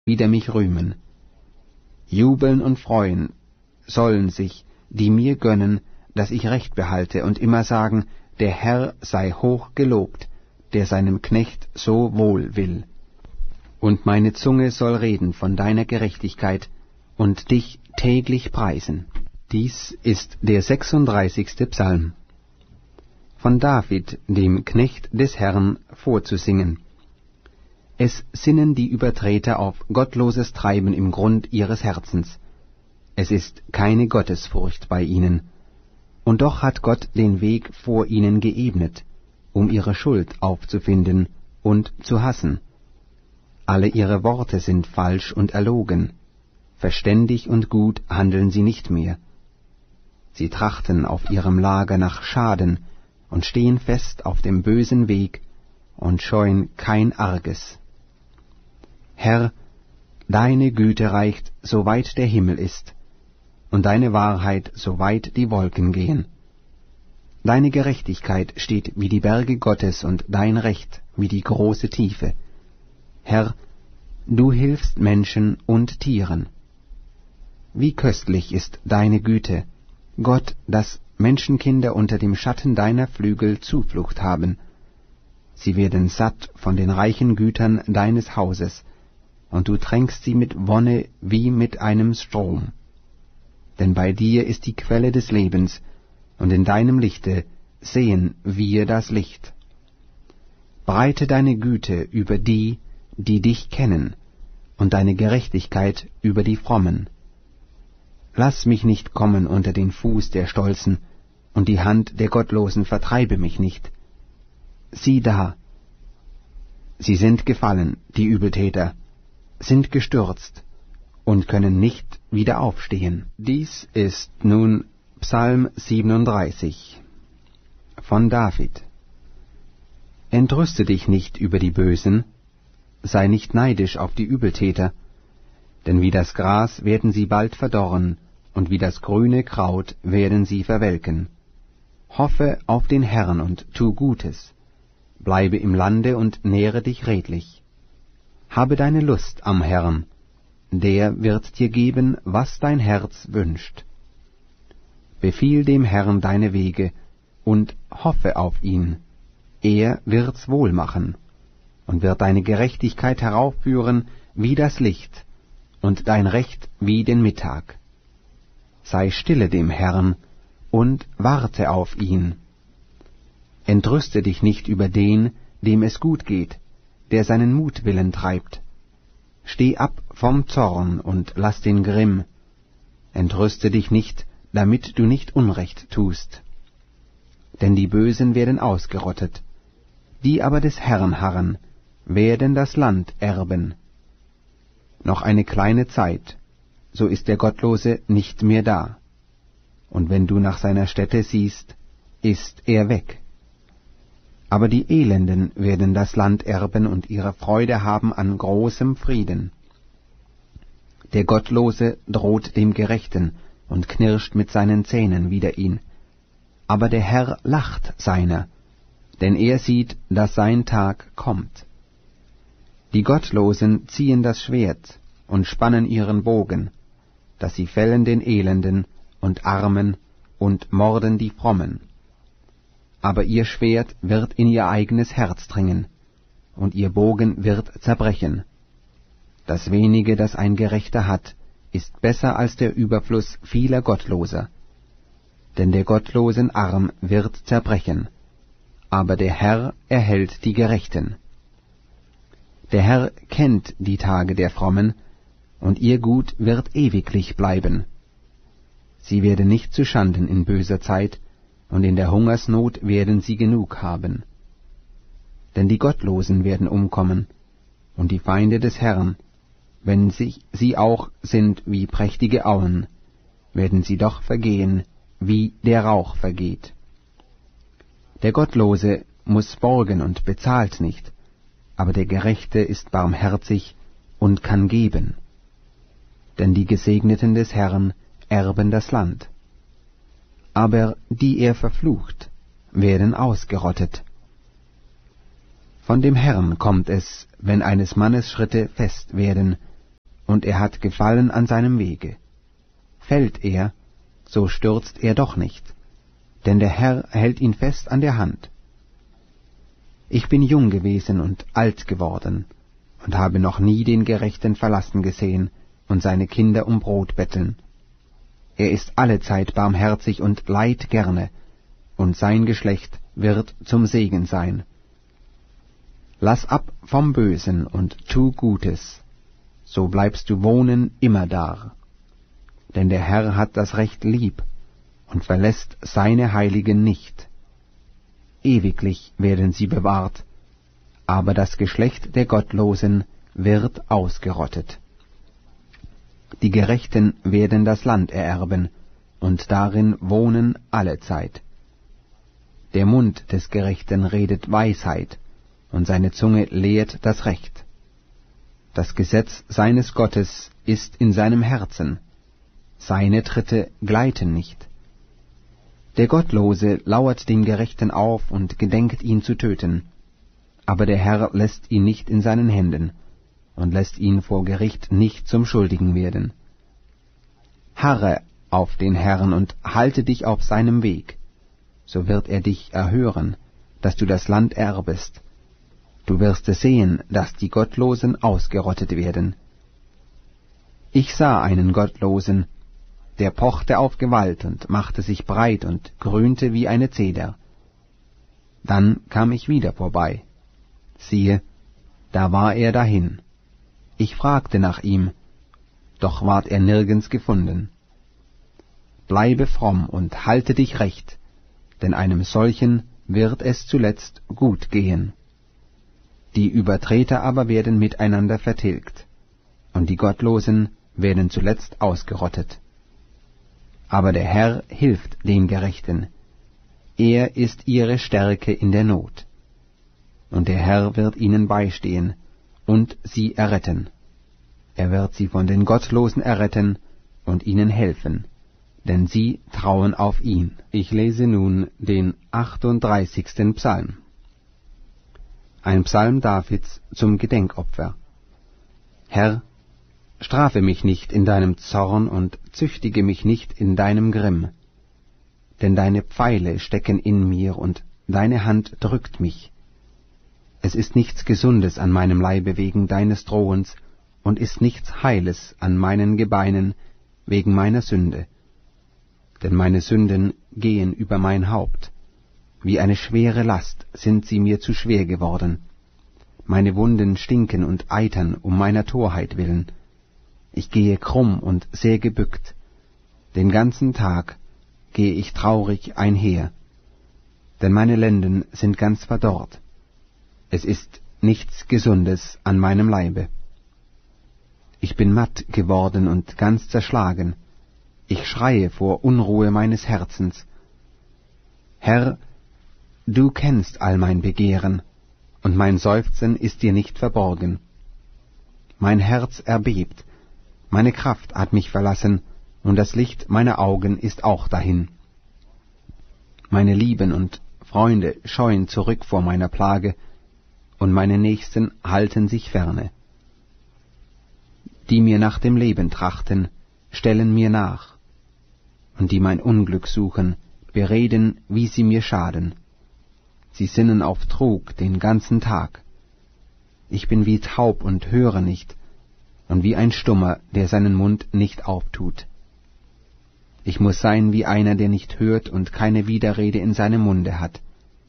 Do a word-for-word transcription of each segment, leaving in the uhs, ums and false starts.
wider mich rühmen. Jubeln und freuen sollen sich, die mir gönnen, dass ich Recht behalte, und immer sagen, der Herr sei hoch gelobt, der seinem Knecht so wohl will. Und meine Zunge soll reden von deiner Gerechtigkeit und dich täglich preisen. Dies ist der sechsunddreißigste Psalm. Von David, dem Knecht des Herrn, vorzusingen. Es sinnen die Übertreter auf gottloses Treiben im Grund ihres Herzens. Es ist keine Gottesfurcht bei ihnen. Und doch hat Gott den Weg vor ihnen geebnet, um ihre Schuld aufzufinden und zu hassen. Alle ihre Worte sind falsch und erlogen. Verständig und gut handeln sie nicht mehr. Sie trachten auf ihrem Lager nach Schaden und stehen fest auf dem bösen Weg und scheuen kein Arges. Herr, deine Güte reicht, so weit der Himmel ist, und deine Wahrheit, so weit die Wolken gehen. Deine Gerechtigkeit steht wie die Berge Gottes und dein Recht wie die große Tiefe. Herr, du hilfst Menschen und Tieren. Wie köstlich ist deine Güte, Gott, dass Menschenkinder unter dem Schatten deiner Flügel Zuflucht haben. Sie werden satt von den reichen Gütern deines Hauses, und du tränkst sie mit Wonne wie mit einem Strom. Denn bei dir ist die Quelle des Lebens, und in deinem Lichte sehen wir das Licht. Breite deine Güte über die, die dich kennen, und deine Gerechtigkeit über die Frommen. Lass mich nicht kommen unter den Fuß der Stolzen, und die Hand der Gottlosen vertreibe mich nicht. Sieh da, sie sind gefallen, die Übeltäter, sind gestürzt und können nicht wieder aufstehen. Dies ist nun Psalm siebenunddreißig von David. Entrüste dich nicht über die Bösen, sei nicht neidisch auf die Übeltäter, denn wie das Gras werden sie bald verdorren, und wie das grüne Kraut werden sie verwelken. Hoffe auf den Herrn und tu Gutes, bleibe im Lande und nähre dich redlich. Habe deine Lust am Herrn, der wird dir geben, was dein Herz wünscht. Befiehl dem Herrn deine Wege und hoffe auf ihn. Er wird's wohl machen und wird deine Gerechtigkeit heraufführen wie das Licht und dein Recht wie den Mittag. Sei stille dem Herrn und warte auf ihn. Entrüste dich nicht über den, dem es gut geht, der seinen Mutwillen treibt. Steh ab vom Zorn und lass den Grimm. Entrüste dich nicht, damit du nicht Unrecht tust. Denn die Bösen werden ausgerottet, die aber des Herrn harren, werden das Land erben. Noch eine kleine Zeit, so ist der Gottlose nicht mehr da. Und wenn du nach seiner Stätte siehst, ist er weg. Aber die Elenden werden das Land erben und ihre Freude haben an großem Frieden. Der Gottlose droht dem Gerechten und knirscht mit seinen Zähnen wider ihn. Aber der Herr lacht seiner, denn er sieht, dass sein Tag kommt. Die Gottlosen ziehen das Schwert und spannen ihren Bogen, dass sie fällen den Elenden und Armen und morden die Frommen. Aber ihr Schwert wird in ihr eigenes Herz dringen, und ihr Bogen wird zerbrechen. Das wenige, das ein Gerechter hat, ist besser als der Überfluss vieler Gottloser. Denn der gottlosen Arm wird zerbrechen, aber der Herr erhält die Gerechten. Der Herr kennt die Tage der Frommen, und ihr Gut wird ewiglich bleiben. Sie werden nicht zu Schanden in böser Zeit, und in der Hungersnot werden sie genug haben. Denn die Gottlosen werden umkommen, und die Feinde des Herrn, wenn sie, sie auch sind wie prächtige Auen, werden sie doch vergehen, wie der Rauch vergeht. Der Gottlose muß borgen und bezahlt nicht, aber der Gerechte ist barmherzig und kann geben. Denn die Gesegneten des Herrn erben das Land. Aber die er verflucht, werden ausgerottet. Von dem Herrn kommt es, wenn eines Mannes Schritte fest werden, und er hat Gefallen an seinem Wege. Fällt er, so stürzt er doch nicht, denn der Herr hält ihn fest an der Hand. Ich bin jung gewesen und alt geworden, und habe noch nie den Gerechten verlassen gesehen und seine Kinder um Brot betteln. Er ist allezeit barmherzig und leiht gerne, und sein Geschlecht wird zum Segen sein. Lass ab vom Bösen und tu Gutes, so bleibst du wohnen immerdar. Denn der Herr hat das Recht lieb und verlässt seine Heiligen nicht. Ewiglich werden sie bewahrt, aber das Geschlecht der Gottlosen wird ausgerottet. Die Gerechten werden das Land ererben und darin wohnen allezeit. Der Mund des Gerechten redet Weisheit, und seine Zunge lehrt das Recht. Das Gesetz seines Gottes ist in seinem Herzen, seine Tritte gleiten nicht. Der Gottlose lauert dem Gerechten auf und gedenkt ihn zu töten, aber der Herr lässt ihn nicht in seinen Händen und lässt ihn vor Gericht nicht zum Schuldigen werden. Harre auf den Herrn und halte dich auf seinem Weg, so wird er dich erhören, dass du das Land erbest. Du wirst es sehen, dass die Gottlosen ausgerottet werden. Ich sah einen Gottlosen, der pochte auf Gewalt und machte sich breit und grünte wie eine Zeder. Dann kam ich wieder vorbei. Siehe, da war er dahin. Ich fragte nach ihm, doch ward er nirgends gefunden. Bleibe fromm und halte dich recht, denn einem solchen wird es zuletzt gut gehen. Die Übertreter aber werden miteinander vertilgt, und die Gottlosen werden zuletzt ausgerottet. Aber der Herr hilft den Gerechten, er ist ihre Stärke in der Not. Und der Herr wird ihnen beistehen und sie erretten. Er wird sie von den Gottlosen erretten und ihnen helfen, denn sie trauen auf ihn. Ich lese nun den achtunddreißigsten Psalm. Ein Psalm Davids zum Gedenkopfer. Herr, strafe mich nicht in deinem Zorn und züchtige mich nicht in deinem Grimm. Denn deine Pfeile stecken in mir und deine Hand drückt mich. Es ist nichts Gesundes an meinem Leibe wegen deines Drohens und ist nichts Heiles an meinen Gebeinen wegen meiner Sünde. Denn meine Sünden gehen über mein Haupt. Wie eine schwere Last sind sie mir zu schwer geworden. Meine Wunden stinken und eitern um meiner Torheit willen. Ich gehe krumm und sehr gebückt. Den ganzen Tag gehe ich traurig einher, denn meine Lenden sind ganz verdorrt. Es ist nichts Gesundes an meinem Leibe. Ich bin matt geworden und ganz zerschlagen. Ich schreie vor Unruhe meines Herzens. Herr, du kennst all mein Begehren, und mein Seufzen ist dir nicht verborgen. Mein Herz erbebt, meine Kraft hat mich verlassen, und das Licht meiner Augen ist auch dahin. Meine Lieben und Freunde scheuen zurück vor meiner Plage, und meine Nächsten halten sich ferne. Die mir nach dem Leben trachten, stellen mir nach, und die mein Unglück suchen, bereden, wie sie mir schaden. Sie sinnen auf Trug den ganzen Tag. Ich bin wie taub und höre nicht, und wie ein Stummer, der seinen Mund nicht auftut. Ich muß sein wie einer, der nicht hört und keine Widerrede in seinem Munde hat.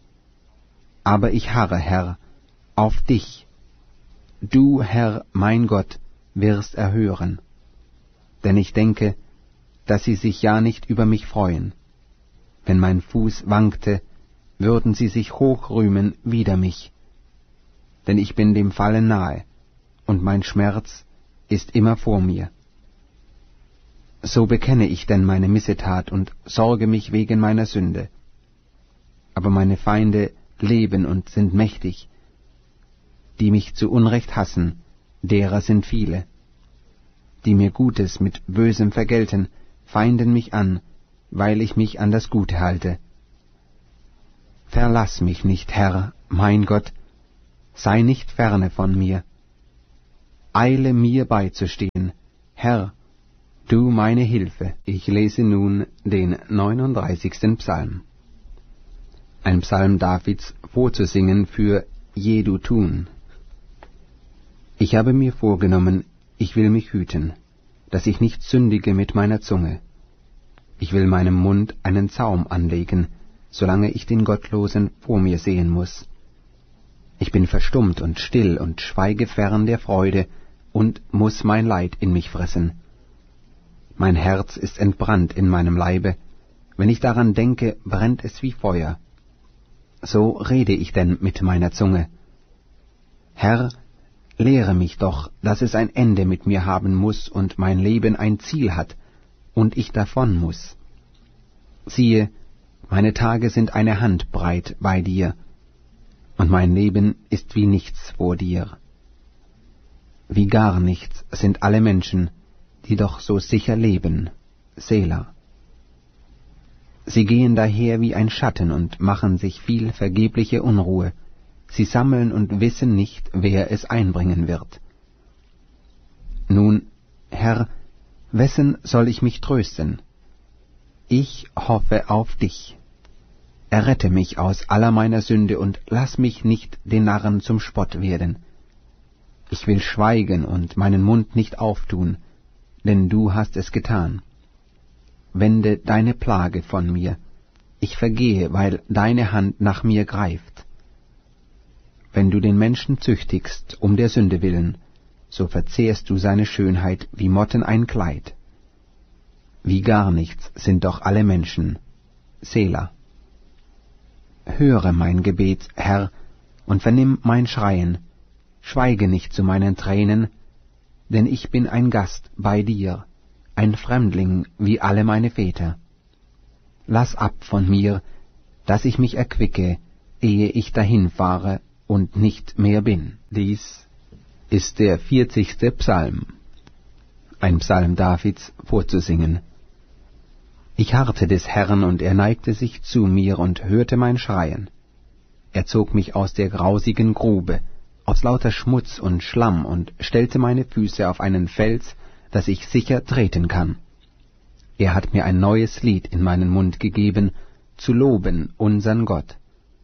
Aber ich harre, Herr, auf dich. Du, Herr, mein Gott, wirst erhören. Denn ich denke, dass sie sich ja nicht über mich freuen. Wenn mein Fuß wankte, würden sie sich hochrühmen wider mich. Denn ich bin dem Fallen nahe, und mein Schmerz ist immer vor mir. So bekenne ich denn meine Missetat und sorge mich wegen meiner Sünde. Aber meine Feinde leben und sind mächtig. Die mich zu Unrecht hassen, derer sind viele. Die mir Gutes mit Bösem vergelten, feinden mich an, weil ich mich an das Gute halte. Verlass mich nicht, Herr, mein Gott, sei nicht ferne von mir. Eile mir beizustehen, Herr, du meine Hilfe. Ich lese nun den neununddreißigsten Psalm. Ein Psalm Davids vorzusingen für Jedutun. Ich habe mir vorgenommen, ich will mich hüten, dass ich nicht sündige mit meiner Zunge. Ich will meinem Mund einen Zaum anlegen, solange ich den Gottlosen vor mir sehen muß. Ich bin verstummt und still und schweige fern der Freude und muß mein Leid in mich fressen. Mein Herz ist entbrannt in meinem Leibe, wenn ich daran denke, brennt es wie Feuer. So rede ich denn mit meiner Zunge. Herr, lehre mich doch, dass es ein Ende mit mir haben muß und mein Leben ein Ziel hat und ich davon muß. Siehe, meine Tage sind eine Handbreit bei dir, und mein Leben ist wie nichts vor dir. Wie gar nichts sind alle Menschen, die doch so sicher leben. Selah. Sie gehen daher wie ein Schatten und machen sich viel vergebliche Unruhe. Sie sammeln und wissen nicht, wer es einbringen wird. Nun, Herr, wessen soll ich mich trösten? Ich hoffe auf dich. Errette mich aus aller meiner Sünde und lass mich nicht den Narren zum Spott werden. Ich will schweigen und meinen Mund nicht auftun, denn du hast es getan. Wende deine Plage von mir, ich vergehe, weil deine Hand nach mir greift. Wenn du den Menschen züchtigst um der Sünde willen, so verzehrst du seine Schönheit wie Motten ein Kleid. Wie gar nichts sind doch alle Menschen. Selah. Höre mein Gebet, Herr, und vernimm mein Schreien. Schweige nicht zu meinen Tränen, denn ich bin ein Gast bei dir, ein Fremdling wie alle meine Väter. Lass ab von mir, dass ich mich erquicke, ehe ich dahinfahre und nicht mehr bin. Dies ist der vierzigste Psalm, ein Psalm Davids vorzusingen. Ich harrte des Herrn, und er neigte sich zu mir und hörte mein Schreien. Er zog mich aus der grausigen Grube, aus lauter Schmutz und Schlamm, und stellte meine Füße auf einen Fels, dass ich sicher treten kann. Er hat mir ein neues Lied in meinen Mund gegeben, zu loben unsern Gott.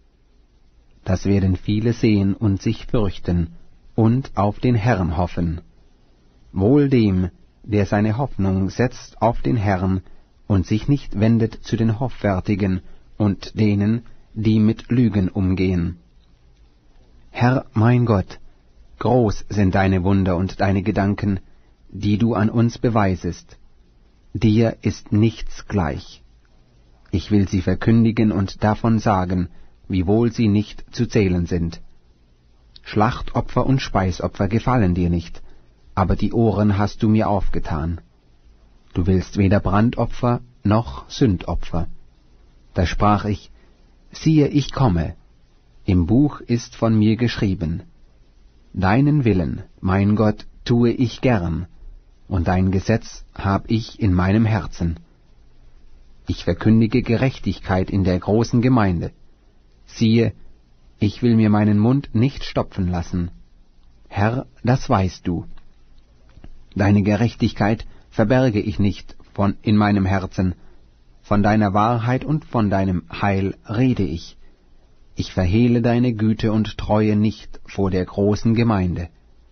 Das werden viele sehen und sich fürchten und auf den Herrn hoffen. Wohl dem, der seine Hoffnung setzt auf den Herrn und sich nicht wendet zu den Hoffärtigen und denen, die mit Lügen umgehen. Herr mein Gott, groß sind deine Wunder und deine Gedanken, die du an uns beweisest. Dir ist nichts gleich. Ich will sie verkündigen und davon sagen, wiewohl sie nicht zu zählen sind. Schlachtopfer und Speisopfer gefallen dir nicht, aber die Ohren hast du mir aufgetan. Du willst weder Brandopfer noch Sündopfer. Da sprach ich, siehe, ich komme. Im Buch ist von mir geschrieben. Deinen Willen, mein Gott, tue ich gern, und dein Gesetz hab ich in meinem Herzen. Ich verkündige Gerechtigkeit in der großen Gemeinde. Siehe, ich will mir meinen Mund nicht stopfen lassen. Herr, das weißt du. Deine Gerechtigkeit verberge ich nicht von in meinem Herzen. Von deiner Wahrheit und von deinem Heil rede ich. Ich verhehle deine Güte und Treue nicht vor der großen Gemeinde.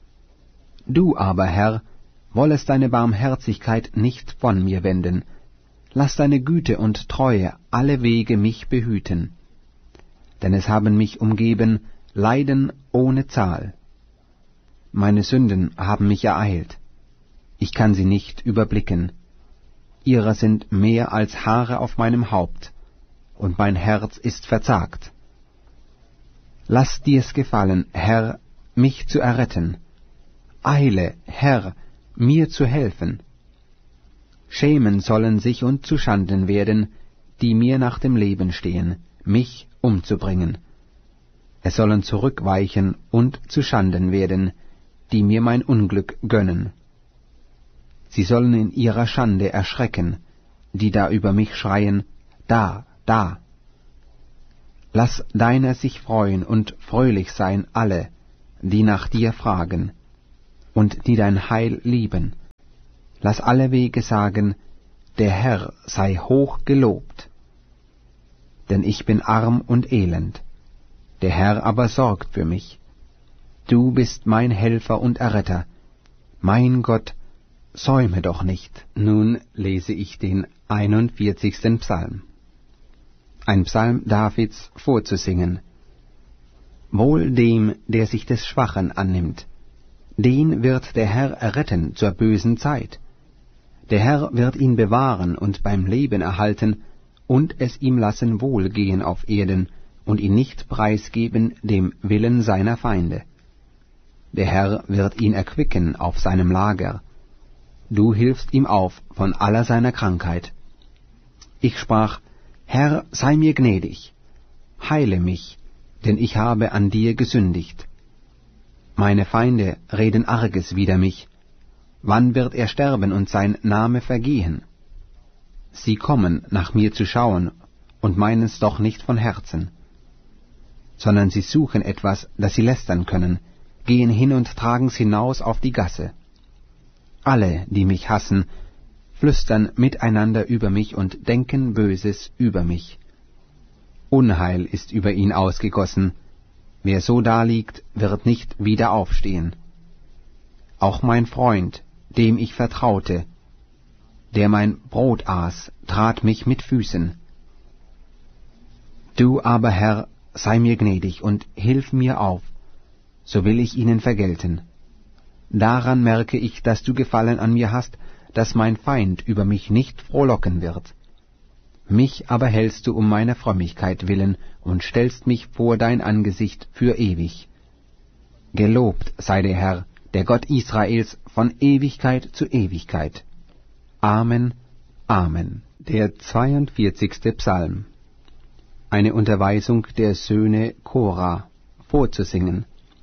Du aber, Herr, wollest deine Barmherzigkeit nicht von mir wenden. Lass deine Güte und Treue alle Wege mich behüten. Denn es haben mich umgeben Leiden ohne Zahl. Meine Sünden haben mich ereilt. Ich kann sie nicht überblicken. Ihrer sind mehr als Haare auf meinem Haupt, und mein Herz ist verzagt. Lass dir's gefallen, Herr, mich zu erretten. Eile, Herr, mir zu helfen. Schämen sollen sich und zuschanden werden, die mir nach dem Leben stehen, mich umzubringen. Es sollen zurückweichen und zuschanden werden, die mir mein Unglück gönnen. Sie sollen in ihrer Schande erschrecken, die da über mich schreien, da, da. Lass deiner sich freuen und fröhlich sein alle, die nach dir fragen und die dein Heil lieben. Lass alle Wege sagen, der Herr sei hoch gelobt. Denn ich bin arm und elend, der Herr aber sorgt für mich. Du bist mein Helfer und Erretter, mein Gott, säume doch nicht. Nun lese ich den einundvierzigsten Psalm. Ein Psalm Davids vorzusingen. Wohl dem, der sich des Schwachen annimmt, den wird der Herr erretten zur bösen Zeit. Der Herr wird ihn bewahren und beim Leben erhalten, und es ihm lassen wohlgehen auf Erden, und ihn nicht preisgeben dem Willen seiner Feinde. Der Herr wird ihn erquicken auf seinem Lager. Du hilfst ihm auf von aller seiner Krankheit. Ich sprach, Herr, sei mir gnädig, heile mich, denn ich habe an dir gesündigt. Meine Feinde reden Arges wider mich. Wann wird er sterben und sein Name vergehen? Sie kommen, nach mir zu schauen, und meinen's doch nicht von Herzen, sondern sie suchen etwas, das sie lästern können, gehen hin und tragen's hinaus auf die Gasse. Alle, die mich hassen, flüstern miteinander über mich und denken Böses über mich. Unheil ist über ihn ausgegossen, wer so daliegt, wird nicht wieder aufstehen. Auch mein Freund, dem ich vertraute, der mein Brot aß, trat mich mit Füßen. Du aber, Herr, sei mir gnädig und hilf mir auf, so will ich ihnen vergelten. Daran merke ich, dass du Gefallen an mir hast, dass mein Feind über mich nicht frohlocken wird. Mich aber hältst du um meiner Frömmigkeit willen und stellst mich vor dein Angesicht für ewig. Gelobt sei der Herr, der Gott Israels, von Ewigkeit zu Ewigkeit. Amen, Amen. Der zweiundvierzigste Psalm. Eine Unterweisung der Söhne Korah, vorzusingen.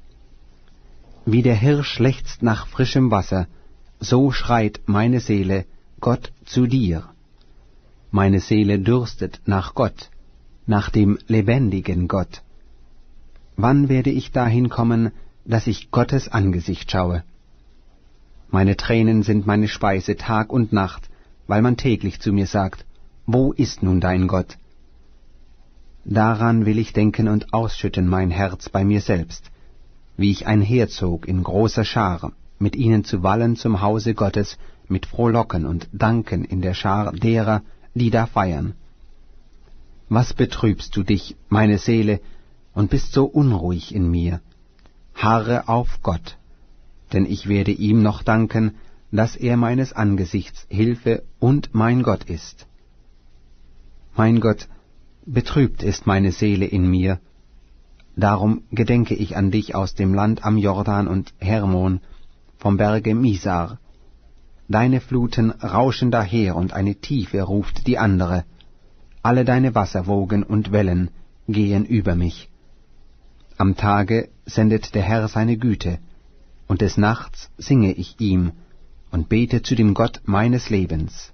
Wie der Hirsch lechzt nach frischem Wasser, so schreit meine Seele, Gott zu dir. Meine Seele dürstet nach Gott, nach dem lebendigen Gott. Wann werde ich dahin kommen, dass ich Gottes Angesicht schaue? Meine Tränen sind meine Speise Tag und Nacht, weil man täglich zu mir sagt, wo ist nun dein Gott? Daran will ich denken und ausschütten mein Herz bei mir selbst, wie ich einherzog in großer Schar, mit ihnen zu wallen zum Hause Gottes, mit Frohlocken und Danken in der Schar derer, die da feiern. Was betrübst du dich, meine Seele, und bist so unruhig in mir? Harre auf Gott, denn ich werde ihm noch danken, dass er meines Angesichts Hilfe und mein Gott ist. Mein Gott, betrübt ist meine Seele in mir, darum gedenke ich an dich aus dem Land am Jordan und Hermon, vom Berge Misar. Deine Fluten rauschen daher, und eine Tiefe ruft die andere. Alle deine Wasserwogen und Wellen gehen über mich. Am Tage sendet der Herr seine Güte, und des Nachts singe ich ihm und bete zu dem Gott meines Lebens.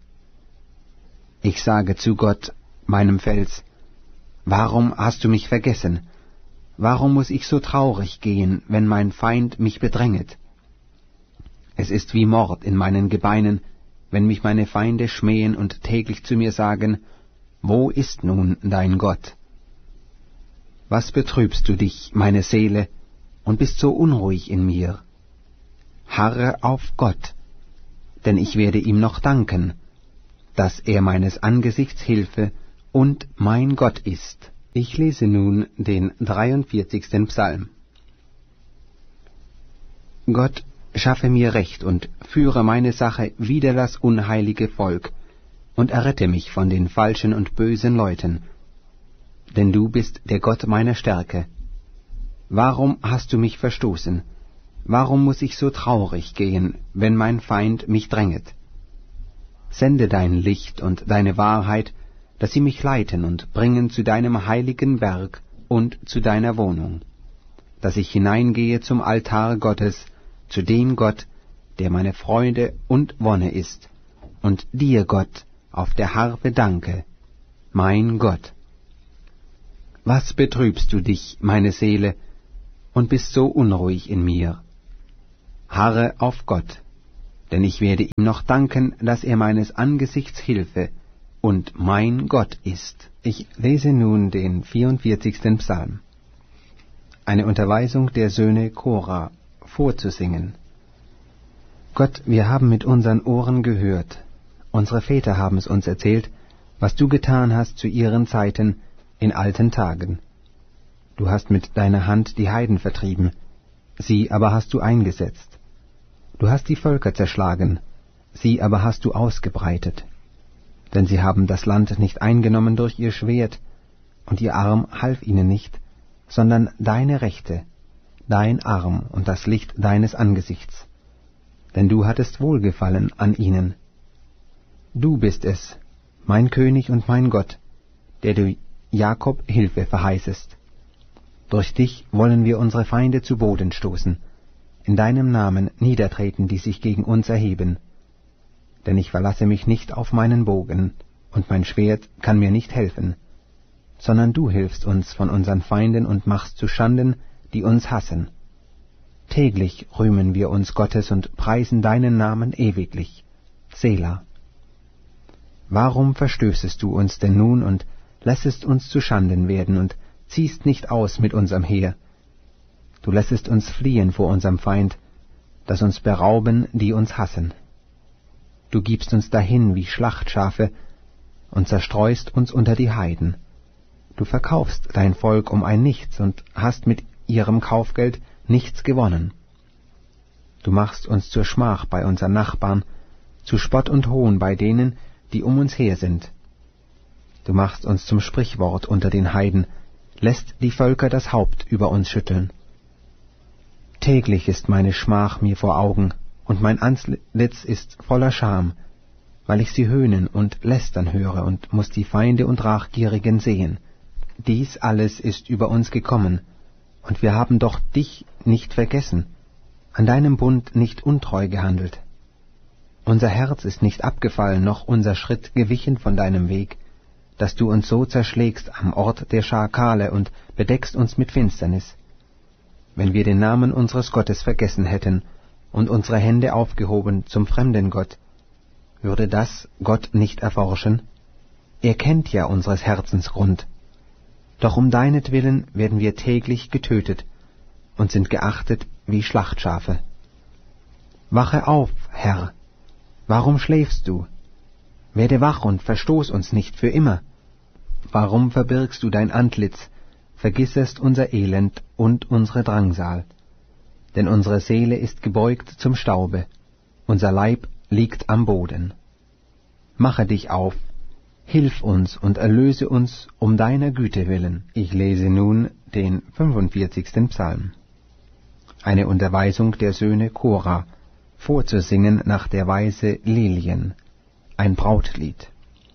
Ich sage zu Gott, meinem Fels, warum hast du mich vergessen? Warum muß ich so traurig gehen, wenn mein Feind mich bedränget? Es ist wie Mord in meinen Gebeinen, wenn mich meine Feinde schmähen und täglich zu mir sagen, wo ist nun dein Gott? Was betrübst du dich, meine Seele, und bist so unruhig in mir? Harre auf Gott, denn ich werde ihm noch danken, dass er meines Angesichts Hilfe und mein Gott ist. Ich lese nun den dreiundvierzigsten Psalm. Gott, schaffe mir Recht und führe meine Sache wider das unheilige Volk und errette mich von den falschen und bösen Leuten. Denn du bist der Gott meiner Stärke. Warum hast du mich verstoßen? Warum muß ich so traurig gehen, wenn mein Feind mich dränget? Sende dein Licht und deine Wahrheit, dass sie mich leiten und bringen zu deinem heiligen Berg und zu deiner Wohnung, dass ich hineingehe zum Altar Gottes, zu dem Gott, der meine Freude und Wonne ist, und dir, Gott, auf der Harfe danke, mein Gott. Was betrübst du dich, meine Seele, und bist so unruhig in mir? Harre auf Gott, Denn ich werde ihm noch danken, dass er meines Angesichts Hilfe und mein Gott ist. Ich lese nun den vierundvierzigsten Psalm. Eine Unterweisung der Söhne Korah, vorzusingen. Gott, wir haben mit unseren Ohren gehört, unsere Väter haben es uns erzählt, was du getan hast zu ihren Zeiten in alten Tagen. Du hast mit deiner Hand die Heiden vertrieben, sie aber hast du eingesetzt. Du hast die Völker zerschlagen, sie aber hast du ausgebreitet. Denn sie haben das Land nicht eingenommen durch ihr Schwert, und ihr Arm half ihnen nicht, sondern deine Rechte, dein Arm und das Licht deines Angesichts. Denn du hattest Wohlgefallen an ihnen. Du bist es, mein König und mein Gott, der du Jakob Hilfe verheißest. Durch dich wollen wir unsere Feinde zu Boden stoßen, in deinem Namen niedertreten, die sich gegen uns erheben. Denn ich verlasse mich nicht auf meinen Bogen, und mein Schwert kann mir nicht helfen, sondern du hilfst uns von unseren Feinden und machst zu Schanden, die uns hassen. Täglich rühmen wir uns Gottes und preisen deinen Namen ewiglich. Selah. Warum verstößest du uns denn nun und lässest uns zu Schanden werden und ziehst nicht aus mit unserem Heer? Du lässest uns fliehen vor unserem Feind, dass uns berauben, die uns hassen. Du gibst uns dahin wie Schlachtschafe und zerstreust uns unter die Heiden. Du verkaufst dein Volk um ein Nichts und hast mit ihrem Kaufgeld nichts gewonnen. Du machst uns zur Schmach bei unseren Nachbarn, zu Spott und Hohn bei denen, die um uns her sind. Du machst uns zum Sprichwort unter den Heiden, lässt die Völker das Haupt über uns schütteln. Täglich ist meine Schmach mir vor Augen, und mein Antlitz ist voller Scham, weil ich sie höhnen und lästern höre und muß die Feinde und Rachgierigen sehen. Dies alles ist über uns gekommen, und wir haben doch dich nicht vergessen, an deinem Bund nicht untreu gehandelt. Unser Herz ist nicht abgefallen, noch unser Schritt gewichen von deinem Weg, dass du uns so zerschlägst am Ort der Schakale und bedeckst uns mit Finsternis. Wenn wir den Namen unseres Gottes vergessen hätten und unsere Hände aufgehoben zum fremden Gott, würde das Gott nicht erforschen? Er kennt ja unseres Herzens Grund. Doch um deinetwillen werden wir täglich getötet und sind geachtet wie Schlachtschafe. Wache auf, Herr! Warum schläfst du? Werde wach und verstoß uns nicht für immer. Warum verbirgst du dein Antlitz, vergissest unser Elend und unsere Drangsal? Denn unsere Seele ist gebeugt zum Staube, unser Leib liegt am Boden. Mache dich auf, hilf uns und erlöse uns um deiner Güte willen. Ich lese nun den fünfundvierzigsten Psalm. Eine Unterweisung der Söhne Korah, vorzusingen nach der Weise Lilien, ein Brautlied.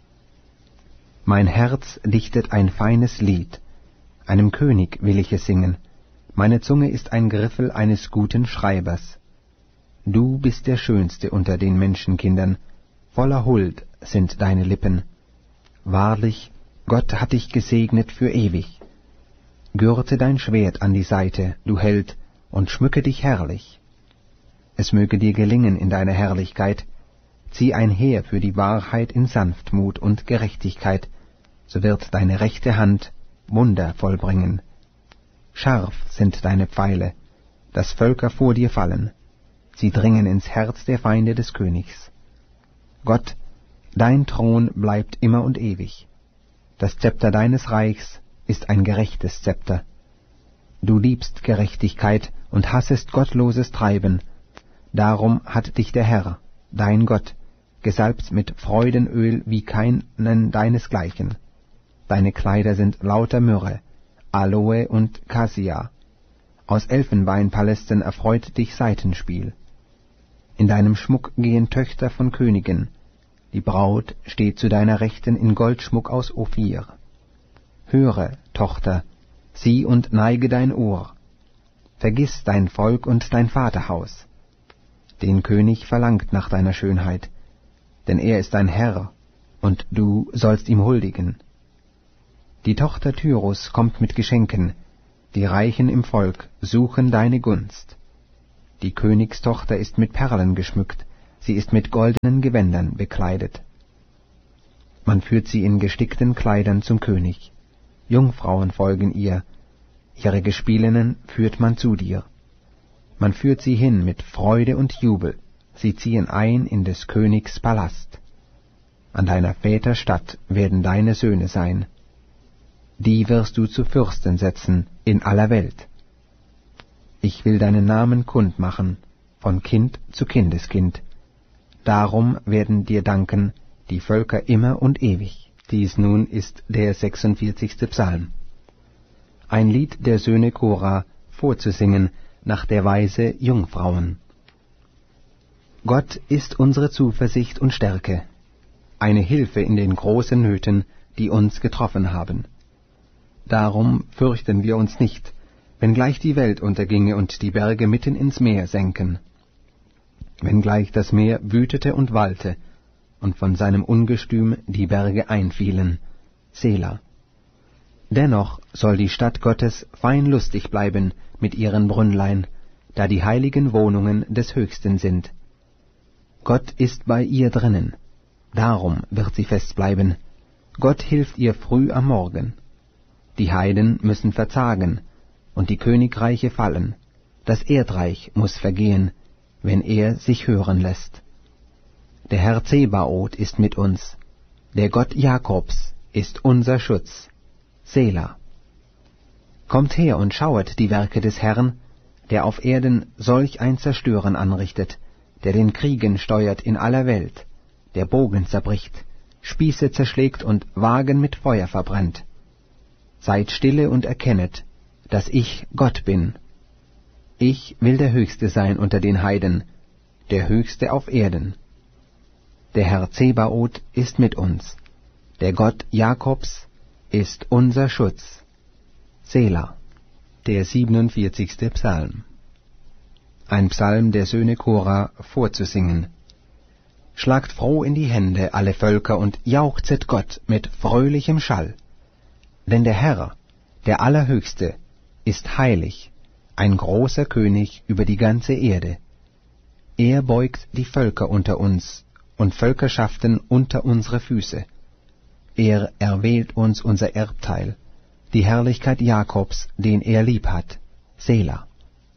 Mein Herz dichtet ein feines Lied, einem König will ich es singen, meine Zunge ist ein Griffel eines guten Schreibers. Du bist der Schönste unter den Menschenkindern, voller Huld sind deine Lippen. Wahrlich, Gott hat dich gesegnet für ewig. Gürte dein Schwert an die Seite, du Held, und schmücke dich herrlich. Es möge dir gelingen in deiner Herrlichkeit, zieh ein Heer für die Wahrheit in Sanftmut und Gerechtigkeit, so wird deine rechte Hand Wunder vollbringen. Scharf sind deine Pfeile, dass Völker vor dir fallen, sie dringen ins Herz der Feinde des Königs. Gott, dein Thron bleibt immer und ewig, das Zepter deines Reichs ist ein gerechtes Zepter. Du liebst Gerechtigkeit und hassest gottloses Treiben, darum hat dich der Herr, dein Gott, gesalbt mit Freudenöl wie keinen deinesgleichen. Deine Kleider sind lauter Myrrhe, Aloe und Kassia. Aus Elfenbeinpalästen erfreut dich Saitenspiel. In deinem Schmuck gehen Töchter von Königen, die Braut steht zu deiner Rechten in Goldschmuck aus Ophir. Höre, Tochter, sieh und neige dein Ohr, vergiss dein Volk und dein Vaterhaus. Den König verlangt nach deiner Schönheit, denn er ist dein Herr, und du sollst ihm huldigen. Die Tochter Tyrus kommt mit Geschenken, die Reichen im Volk suchen deine Gunst. Die Königstochter ist mit Perlen geschmückt, sie ist mit goldenen Gewändern bekleidet. Man führt sie in gestickten Kleidern zum König. Jungfrauen folgen ihr, ihre Gespielinnen führt man zu dir. Man führt sie hin mit Freude und Jubel, sie ziehen ein in des Königs Palast. An deiner Väter Statt werden deine Söhne sein. Die wirst du zu Fürsten setzen in aller Welt. Ich will deinen Namen kundmachen, von Kind zu Kindeskind. Darum werden dir danken die Völker immer und ewig. Dies nun ist der sechsundvierzigste Psalm. Ein Lied der Söhne Kora, vorzusingen nach der Weise Jungfrauen. Gott ist unsere Zuversicht und Stärke, eine Hilfe in den großen Nöten, die uns getroffen haben. Darum fürchten wir uns nicht, wenngleich die Welt unterginge und die Berge mitten ins Meer senken. Wenngleich das Meer wütete und wallte, und von seinem Ungestüm die Berge einfielen. Sela. Dennoch soll die Stadt Gottes fein lustig bleiben mit ihren Brünnlein, da die heiligen Wohnungen des Höchsten sind. Gott ist bei ihr drinnen, darum wird sie fest bleiben. Gott hilft ihr früh am Morgen. Die Heiden müssen verzagen, und die Königreiche fallen. Das Erdreich muß vergehen, wenn er sich hören lässt. Der Herr Zebaoth ist mit uns, der Gott Jakobs ist unser Schutz. Sela. Kommt her und schauet die Werke des Herrn, der auf Erden solch ein Zerstören anrichtet, der den Kriegen steuert in aller Welt, der Bogen zerbricht, Spieße zerschlägt und Wagen mit Feuer verbrennt. Seid stille und erkennet, dass ich Gott bin. Ich will der Höchste sein unter den Heiden, der Höchste auf Erden. Der Herr Zebaoth ist mit uns, der Gott Jakobs ist unser Schutz. Sela. Der siebenundvierzigste Psalm. Ein Psalm der Söhne Kora, vorzusingen. Schlagt froh in die Hände, alle Völker, und jauchzet Gott mit fröhlichem Schall. Denn der Herr, der Allerhöchste, ist heilig, ein großer König über die ganze Erde. Er beugt die Völker unter uns und Völkerschaften unter unsere Füße. Er erwählt uns unser Erbteil, die Herrlichkeit Jakobs, den er lieb hat. Sela.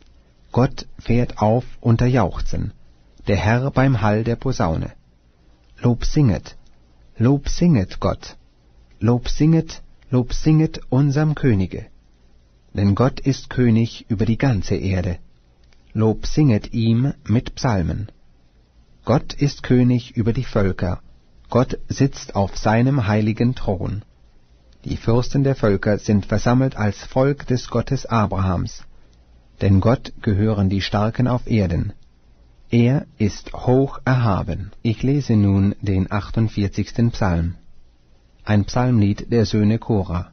Gott fährt auf unter Jauchzen, der Herr beim Hall der Posaune. Lob singet, Lob singet Gott, Lob singet, Lob singet unserm Könige. Denn Gott ist König über die ganze Erde. Lob singet ihm mit Psalmen. Gott ist König über die Völker, Gott sitzt auf seinem heiligen Thron. Die Fürsten der Völker sind versammelt als Volk des Gottes Abrahams, denn Gott gehören die Starken auf Erden. Er ist hoch erhaben. Ich lese nun den achtundvierzigsten Psalm. Ein Psalmlied der Söhne Kora.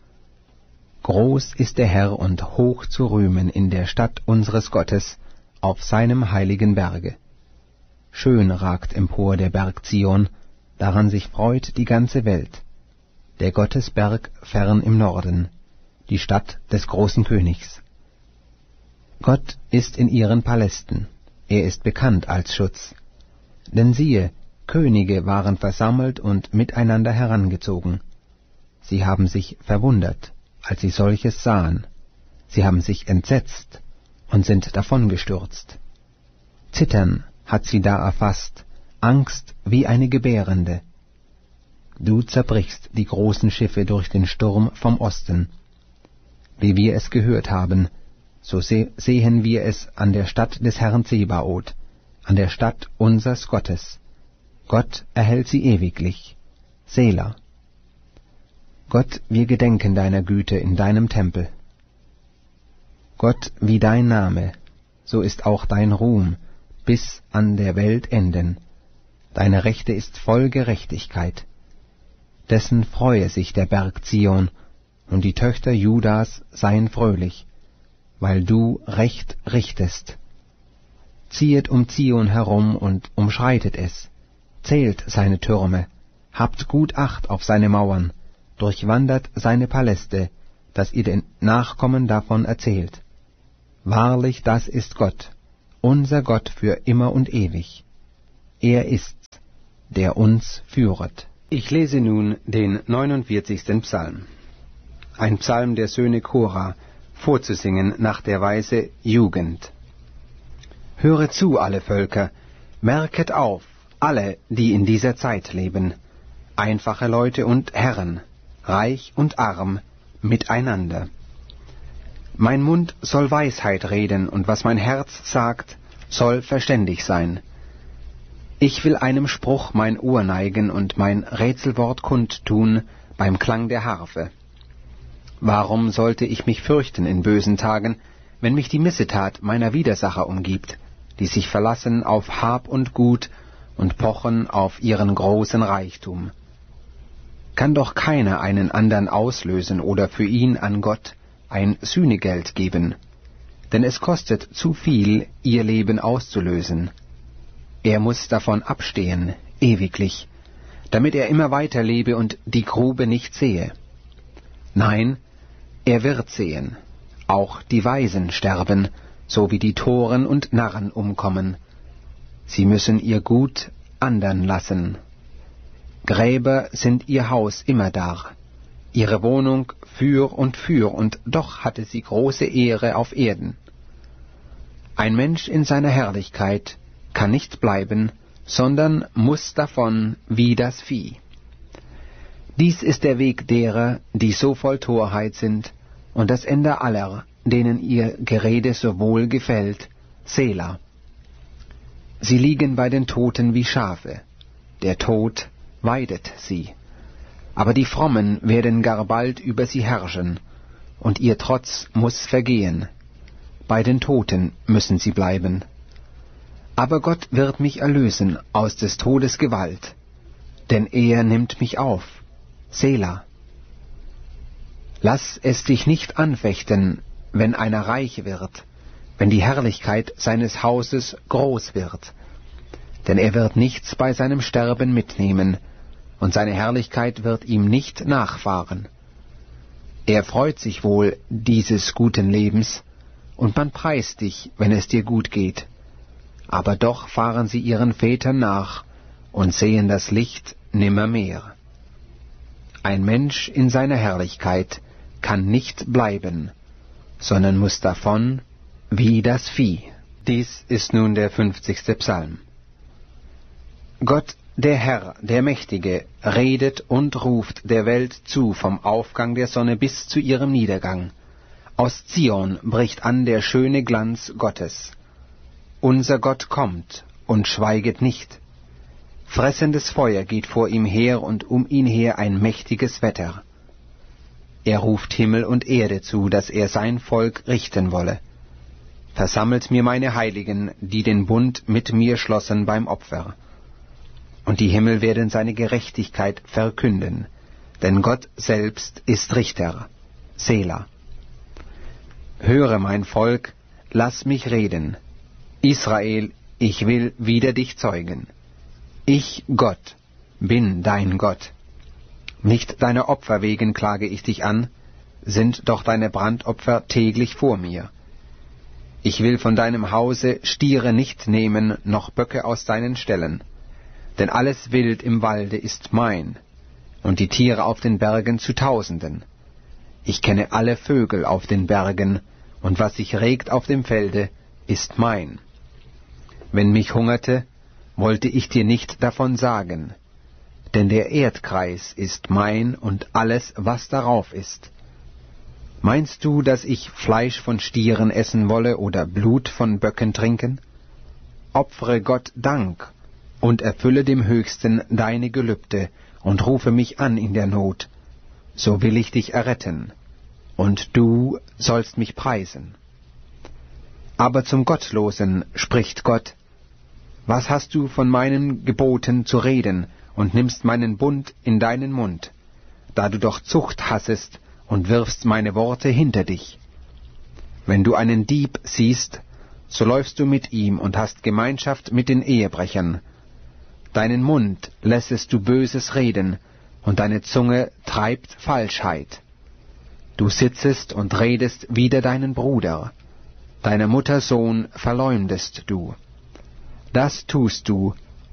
Groß ist der Herr und hoch zu rühmen in der Stadt unseres Gottes, auf seinem heiligen Berge. Schön ragt empor der Berg Zion, daran sich freut die ganze Welt. Der Gottesberg fern im Norden, die Stadt des großen Königs. Gott ist in ihren Palästen, er ist bekannt als Schutz. Denn siehe, Könige waren versammelt und miteinander herangezogen. Sie haben sich verwundert, als sie solches sahen. Sie haben sich entsetzt und sind davongestürzt. Zittern hat sie da erfasst, Angst wie eine Gebärende. Du zerbrichst die großen Schiffe durch den Sturm vom Osten. Wie wir es gehört haben, so se- sehen wir es an der Stadt des Herrn Zebaoth, an der Stadt unsers Gottes. Gott erhält sie ewiglich. Sela. Gott, wir gedenken deiner Güte in deinem Tempel. Gott, wie dein Name, so ist auch dein Ruhm bis an der Welt enden. Deine Rechte ist voll Gerechtigkeit. Dessen freue sich der Berg Zion, und die Töchter Judas seien fröhlich, weil du Recht richtest. Ziehet um Zion herum und umschreitet es, zählt seine Türme, habt gut Acht auf seine Mauern, durchwandert seine Paläste, dass ihr den Nachkommen davon erzählt. Wahrlich, das ist Gott, unser Gott für immer und ewig. er ist's, der uns führet. Ich lese nun den neunundvierzigsten Psalm. Ein Psalm der Söhne Kora, vorzusingen nach der Weise Jugend. Höret zu, alle Völker, merket auf, alle, die in dieser Zeit leben, einfache Leute und Herren, reich und arm, miteinander. Mein Mund soll Weisheit reden, und was mein Herz sagt, soll verständig sein. Ich will einem Spruch mein Ohr neigen und mein Rätselwort kundtun beim Klang der Harfe. Warum sollte ich mich fürchten in bösen Tagen, wenn mich die Missetat meiner Widersacher umgibt, die sich verlassen auf Hab und Gut und pochen auf ihren großen Reichtum? Kann doch keiner einen andern auslösen oder für ihn an Gott ein Sühnegeld geben, denn es kostet zu viel, ihr Leben auszulösen. Er muß davon abstehen, ewiglich, damit er immer weiter lebe und die Grube nicht sehe. Nein, er wird sehen, auch die Weisen sterben, so wie die Toren und Narren umkommen. Sie müssen ihr Gut andern lassen. Gräber sind ihr Haus immerdar, ihre Wohnung für und für, und doch hatte sie große Ehre auf Erden. Ein Mensch in seiner Herrlichkeit kann nicht bleiben, sondern muß davon wie das Vieh. Dies ist der Weg derer, die so voll Torheit sind, und das Ende aller, denen ihr Gerede so wohl gefällt, Sela. Sie liegen bei den Toten wie Schafe, der Tod weidet sie. Aber die Frommen werden gar bald über sie herrschen, und ihr Trotz muß vergehen. Bei den Toten müssen sie bleiben. Aber Gott wird mich erlösen aus des Todes Gewalt, denn er nimmt mich auf. Sela. Lass es dich nicht anfechten, wenn einer reich wird, wenn die Herrlichkeit seines Hauses groß wird. Denn er wird nichts bei seinem Sterben mitnehmen, und seine Herrlichkeit wird ihm nicht nachfahren. Er freut sich wohl dieses guten Lebens, und man preist dich, wenn es dir gut geht. Aber doch fahren sie ihren Vätern nach und sehen das Licht nimmermehr. Ein Mensch in seiner Herrlichkeit kann nicht bleiben, sondern muß davon wie das Vieh. Dies ist nun der fünfzigste Psalm. Gott, der Herr, der Mächtige, redet und ruft der Welt zu vom Aufgang der Sonne bis zu ihrem Niedergang. Aus Zion bricht an der schöne Glanz Gottes. Unser Gott kommt und schweiget nicht. Fressendes Feuer geht vor ihm her und um ihn her ein mächtiges Wetter. Er ruft Himmel und Erde zu, dass er sein Volk richten wolle. Versammelt mir meine Heiligen, die den Bund mit mir schlossen beim Opfer. Und die Himmel werden seine Gerechtigkeit verkünden, denn Gott selbst ist Richter. Sela. Höre, mein Volk, lass mich reden. Israel, ich will wider dich zeugen. Ich, Gott, bin dein Gott. Nicht deiner Opfer wegen klage ich dich an, sind doch deine Brandopfer täglich vor mir. Ich will von deinem Hause Stiere nicht nehmen, noch Böcke aus deinen Ställen. Denn alles Wild im Walde ist mein, und die Tiere auf den Bergen zu Tausenden. Ich kenne alle Vögel auf den Bergen, und was sich regt auf dem Felde, ist mein. Wenn mich hungerte, wollte ich dir nicht davon sagen, denn der Erdkreis ist mein und alles, was darauf ist. Meinst du, dass ich Fleisch von Stieren essen wolle oder Blut von Böcken trinken? Opfere Gott Dank und erfülle dem Höchsten deine Gelübde und rufe mich an in der Not, so will ich dich erretten, und du sollst mich preisen. Aber zum Gottlosen spricht Gott: Was hast du von meinen Geboten zu reden und nimmst meinen Bund in deinen Mund, da du doch Zucht hassest und wirfst meine Worte hinter dich? Wenn du einen Dieb siehst, so läufst du mit ihm und hast Gemeinschaft mit den Ehebrechern. Deinen Mund lässest du Böses reden, und deine Zunge treibt Falschheit. Du sitzest und redest wider deinen Bruder, deiner Mutter Sohn verleumdest du. Das tust du,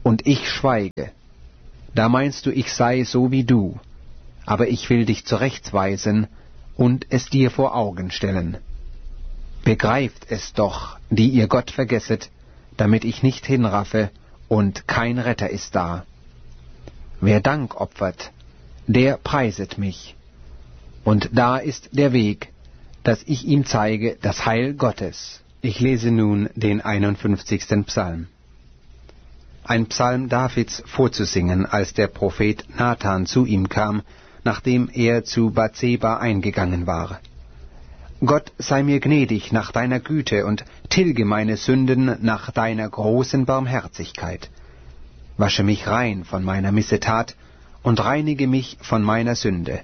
und ich schweige. Da meinst du, ich sei so wie du, aber ich will dich zurechtweisen und es dir vor Augen stellen. Begreift es doch, die ihr Gott vergesset, damit ich nicht hinraffe, und kein Retter ist da. Wer Dank opfert, der preiset mich. Und da ist der Weg, dass ich ihm zeige das Heil Gottes. Ich lese nun den einundfünfzigsten Psalm. Ein Psalm Davids vorzusingen, als der Prophet Nathan zu ihm kam, nachdem er zu Bathseba eingegangen war. Gott sei mir gnädig nach deiner Güte und tilge meine Sünden nach deiner großen Barmherzigkeit. Wasche mich rein von meiner Missetat und reinige mich von meiner Sünde.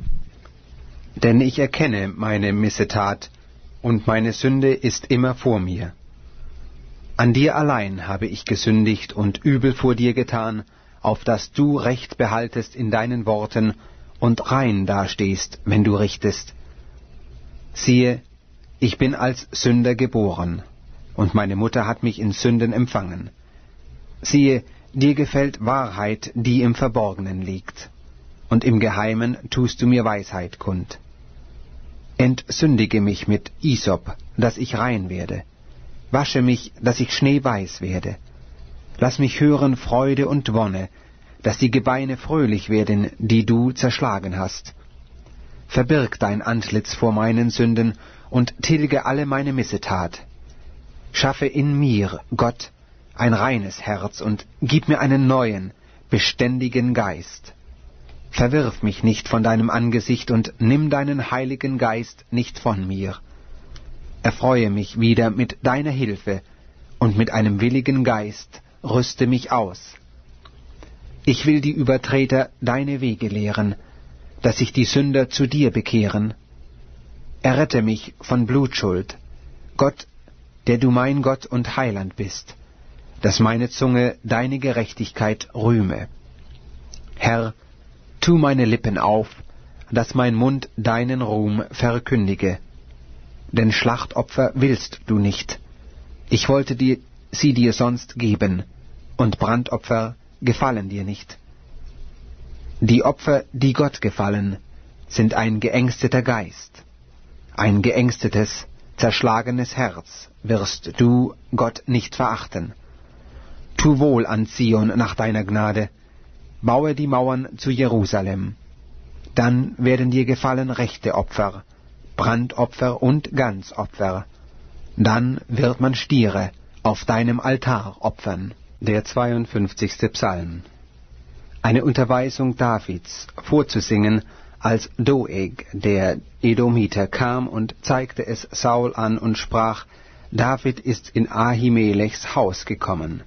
Denn ich erkenne meine Missetat, und meine Sünde ist immer vor mir. An dir allein habe ich gesündigt und übel vor dir getan, auf dass du Recht behaltest in deinen Worten und rein dastehst, wenn du richtest. Siehe, ich bin als Sünder geboren, und meine Mutter hat mich in Sünden empfangen. Siehe, dir gefällt Wahrheit, die im Verborgenen liegt, und im Geheimen tust du mir Weisheit kund. Entsündige mich mit Isop, dass ich rein werde. Wasche mich, dass ich schneeweiß werde. Lass mich hören Freude und Wonne, dass die Gebeine fröhlich werden, die du zerschlagen hast. Verbirg dein Antlitz vor meinen Sünden und tilge alle meine Missetat. Schaffe in mir, Gott, ein reines Herz und gib mir einen neuen, beständigen Geist. Verwirf mich nicht von deinem Angesicht und nimm deinen Heiligen Geist nicht von mir. Erfreue mich wieder mit deiner Hilfe und mit einem willigen Geist rüste mich aus. Ich will die Übertreter deine Wege lehren, dass sich die Sünder zu dir bekehren. Errette mich von Blutschuld, Gott, der du mein Gott und Heiland bist, dass meine Zunge deine Gerechtigkeit rühme. Herr, tu meine Lippen auf, dass mein Mund deinen Ruhm verkündige. Denn Schlachtopfer willst du nicht. Ich wollte dir, sie dir sonst geben, und Brandopfer gefallen dir nicht. Die Opfer, die Gott gefallen, sind ein geängsteter Geist. Ein geängstetes, zerschlagenes Herz wirst du, Gott, nicht verachten. Tu wohl an Zion nach deiner Gnade, baue die Mauern zu Jerusalem. Dann werden dir gefallen rechte Opfer, Brandopfer und Ganzopfer. Dann wird man Stiere auf deinem Altar opfern. Der zweiundfünfzigste Psalm. Eine Unterweisung Davids, vorzusingen, als Doeg, der Edomiter, kam und zeigte es Saul an und sprach, David ist in Ahimelechs Haus gekommen.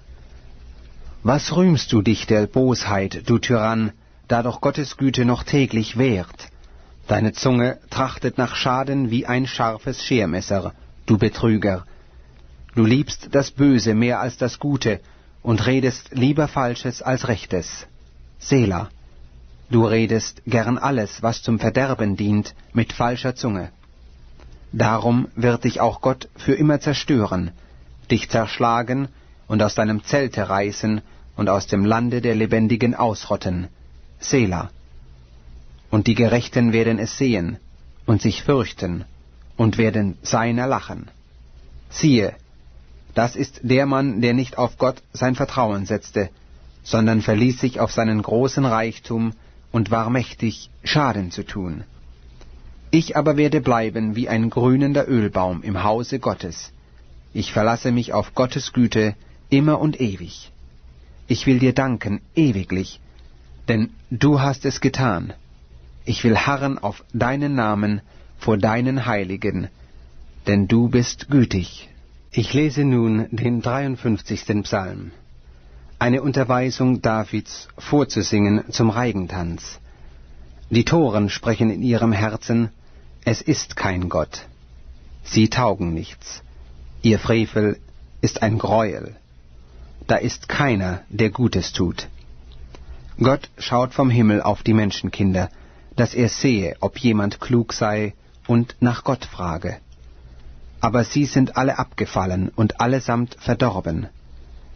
Was rühmst du dich der Bosheit, du Tyrann, da doch Gottes Güte noch täglich währt? Deine Zunge trachtet nach Schaden wie ein scharfes Schermesser, du Betrüger. Du liebst das Böse mehr als das Gute und redest lieber Falsches als Rechtes. Selah, du redest gern alles, was zum Verderben dient, mit falscher Zunge. Darum wird dich auch Gott für immer zerstören, dich zerschlagen und aus deinem Zelte reißen und aus dem Lande der Lebendigen ausrotten. Selah. Und die Gerechten werden es sehen und sich fürchten und werden seiner lachen. Siehe, das ist der Mann, der nicht auf Gott sein Vertrauen setzte, sondern verließ sich auf seinen großen Reichtum und war mächtig, Schaden zu tun. Ich aber werde bleiben wie ein grünender Ölbaum im Hause Gottes. Ich verlasse mich auf Gottes Güte immer und ewig. Ich will dir danken ewiglich, denn du hast es getan. Ich will harren auf deinen Namen vor deinen Heiligen, denn du bist gütig. Ich lese nun den dreiundfünfzigsten Psalm. Eine Unterweisung Davids, vorzusingen zum Reigentanz. Die Toren sprechen in ihrem Herzen, es ist kein Gott. Sie taugen nichts. Ihr Frevel ist ein Greuel. Da ist keiner, der Gutes tut. Gott schaut vom Himmel auf die Menschenkinder, dass er sehe, ob jemand klug sei und nach Gott frage. Aber sie sind alle abgefallen und allesamt verdorben.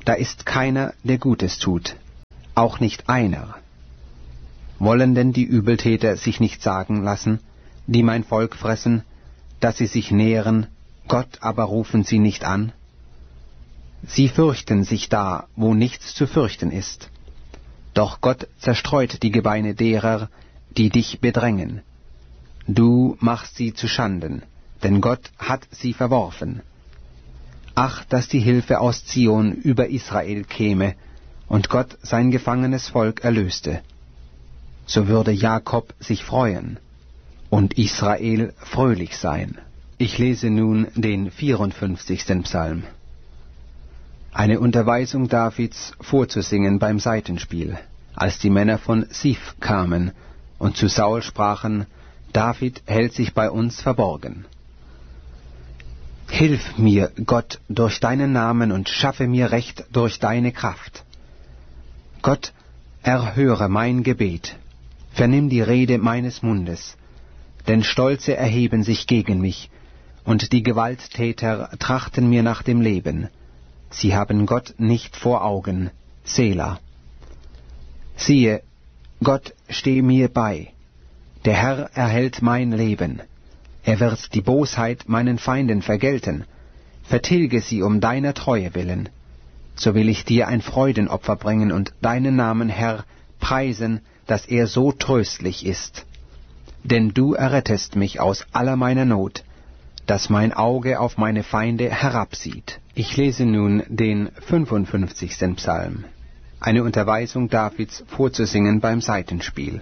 da ist keiner, der Gutes tut, auch nicht einer. Wollen denn die Übeltäter sich nicht sagen lassen, die mein Volk fressen, dass sie sich nähren, Gott aber rufen sie nicht an? Sie fürchten sich da, wo nichts zu fürchten ist. Doch Gott zerstreut die Gebeine derer, die dich bedrängen. Du machst sie zu Schanden, denn Gott hat sie verworfen. Ach, dass die Hilfe aus Zion über Israel käme und Gott sein gefangenes Volk erlöste. So würde Jakob sich freuen und Israel fröhlich sein. Ich lese nun den vierundfünfzigsten Psalm. Eine Unterweisung Davids vorzusingen beim Saitenspiel, als die Männer von Sif kamen und zu Saul sprachen, David hält sich bei uns verborgen. Hilf mir, Gott, durch deinen Namen und schaffe mir Recht durch deine Kraft. Gott, erhöre mein Gebet, vernimm die Rede meines Mundes, denn Stolze erheben sich gegen mich, und die Gewalttäter trachten mir nach dem Leben. Sie haben Gott nicht vor Augen. Sela. Siehe, Gott steh mir bei. Der Herr erhält mein Leben. Er wird die Bosheit meinen Feinden vergelten. Vertilge sie um deiner Treue willen. So will ich dir ein Freudenopfer bringen und deinen Namen, Herr, preisen, dass er so tröstlich ist. Denn du errettest mich aus aller meiner Not, dass mein Auge auf meine Feinde herabsieht. Ich lese nun den fünfundfünfzigsten Psalm, eine Unterweisung Davids vorzusingen beim Saitenspiel.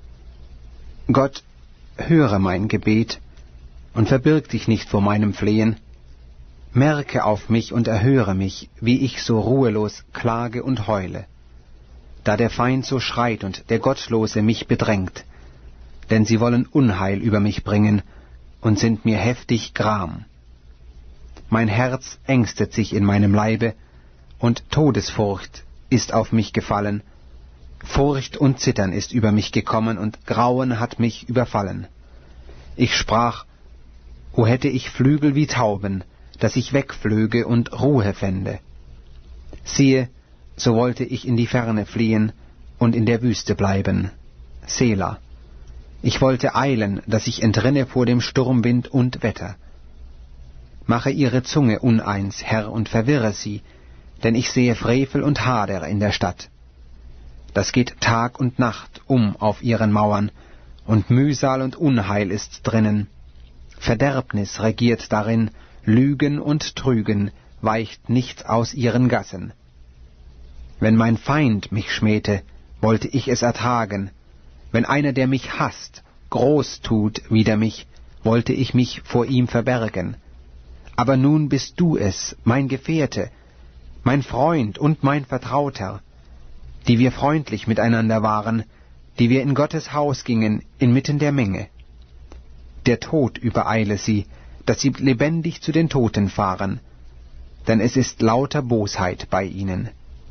Gott, höre mein Gebet und verbirg dich nicht vor meinem Flehen. Merke auf mich und erhöre mich, wie ich so ruhelos klage und heule, da der Feind so schreit und der Gottlose mich bedrängt, denn sie wollen Unheil über mich bringen und sind mir heftig Gram. Mein Herz ängstet sich in meinem Leibe, und Todesfurcht ist auf mich gefallen. Furcht und Zittern ist über mich gekommen, und Grauen hat mich überfallen. Ich sprach, o hätte ich Flügel wie Tauben, dass ich wegflöge und Ruhe fände. Siehe, so wollte ich in die Ferne fliehen und in der Wüste bleiben. Sela. Ich wollte eilen, dass ich entrinne vor dem Sturmwind und Wetter. Mache ihre Zunge uneins, Herr, und verwirre sie, denn ich sehe Frevel und Hader in der Stadt. Das geht Tag und Nacht um auf ihren Mauern, und Mühsal und Unheil ist drinnen. Verderbnis regiert darin, Lügen und Trügen weicht nichts aus ihren Gassen. Wenn mein Feind mich schmähte, wollte ich es ertragen. Wenn einer, der mich hasst, groß tut wider mich, wollte ich mich vor ihm verbergen. Aber nun bist du es, mein Gefährte, mein Freund und mein Vertrauter, die wir freundlich miteinander waren, die wir in Gottes Haus gingen, inmitten der Menge. Der Tod übereile sie, dass sie lebendig zu den Toten fahren, denn es ist lauter Bosheit bei ihnen.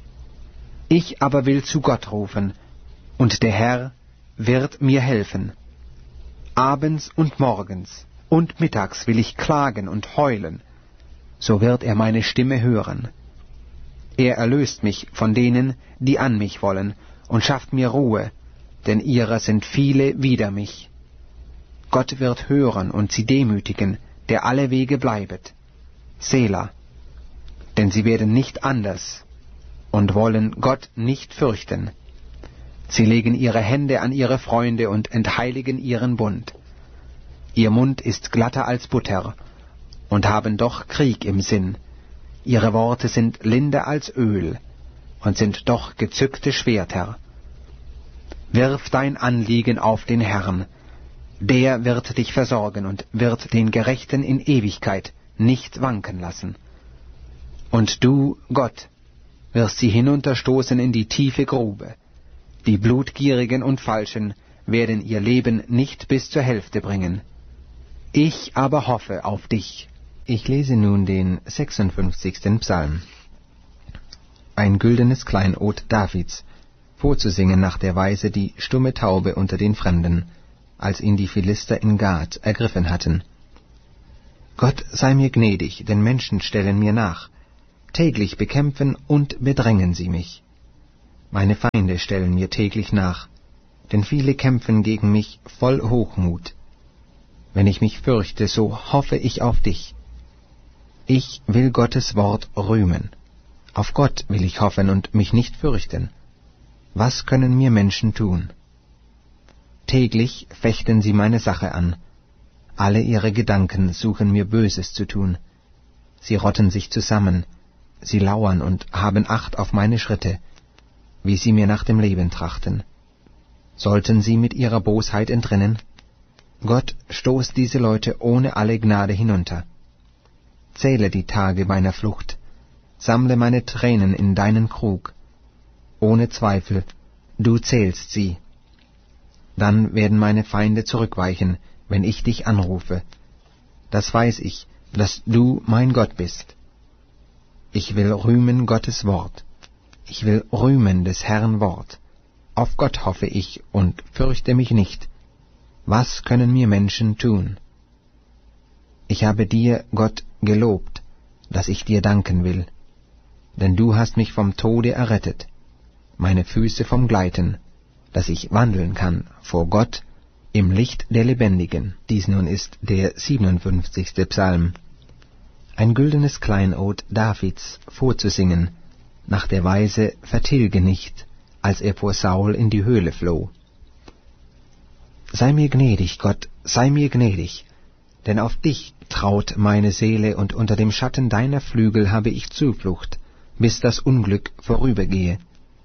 Ich aber will zu Gott rufen, und der Herr wird mir helfen. Abends und morgens und mittags will ich klagen und heulen, so wird er meine Stimme hören. Er erlöst mich von denen, die an mich wollen, und schafft mir Ruhe, denn ihrer sind viele wider mich. Gott wird hören und sie demütigen, der alle Wege bleibet. Sela. Denn sie werden nicht anders und wollen Gott nicht fürchten. Sie legen ihre Hände an ihre Freunde und entheiligen ihren Bund. Ihr Mund ist glatter als Butter und haben doch Krieg im Sinn. Ihre Worte sind linder als Öl und sind doch gezückte Schwerter. Wirf dein Anliegen auf den Herrn, der wird dich versorgen und wird den Gerechten in Ewigkeit nicht wanken lassen. Und du, Gott, wirst sie hinunterstoßen in die tiefe Grube. Die Blutgierigen und Falschen werden ihr Leben nicht bis zur Hälfte bringen. Ich aber hoffe auf dich. Ich lese nun den sechsundfünfzigsten Psalm. Ein güldenes Kleinod Davids, vorzusingen nach der Weise die stumme Taube unter den Fremden, als ihn die Philister in Gad ergriffen hatten. Gott sei mir gnädig, denn Menschen stellen mir nach. Täglich bekämpfen und bedrängen sie mich. Meine Feinde stellen mir täglich nach, denn viele kämpfen gegen mich voll Hochmut. Wenn ich mich fürchte, so hoffe ich auf dich. Ich will Gottes Wort rühmen. Auf Gott will ich hoffen und mich nicht fürchten. Was können mir Menschen tun? Täglich fechten sie meine Sache an. Alle ihre Gedanken suchen mir Böses zu tun. Sie rotten sich zusammen, sie lauern und haben Acht auf meine Schritte, wie sie mir nach dem Leben trachten. Sollten sie mit ihrer Bosheit entrinnen? Gott, stoß diese Leute ohne alle Gnade hinunter. Zähle die Tage meiner Flucht, sammle meine Tränen in deinen Krug. Ohne Zweifel, du zählst sie. Dann werden meine Feinde zurückweichen, wenn ich dich anrufe. Das weiß ich, dass du mein Gott bist. Ich will rühmen Gottes Wort. Ich will rühmen des Herrn Wort. Auf Gott hoffe ich und fürchte mich nicht. Was können mir Menschen tun? Ich habe dir, Gott, gelobt, dass ich dir danken will. Denn du hast mich vom Tode errettet, meine Füße vom Gleiten, dass ich wandeln kann vor Gott im Licht der Lebendigen. Dies nun ist der siebenundfünfzigste Psalm. Ein güldenes Kleinod Davids vorzusingen, nach der Weise vertilge nicht, als er vor Saul in die Höhle floh. Sei mir gnädig, Gott, sei mir gnädig, denn auf dich traut meine Seele, und unter dem Schatten deiner Flügel habe ich Zuflucht, bis das Unglück vorübergehe.